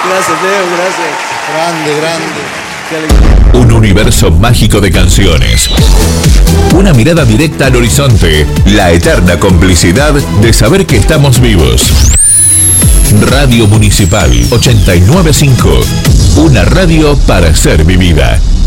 Gracias, Leo, gracias. Grande, grande. Qué alegría. Un universo mágico de canciones. Una mirada directa al horizonte. La eterna complicidad de saber que estamos vivos. Radio Municipal 895. Una radio para ser vivida.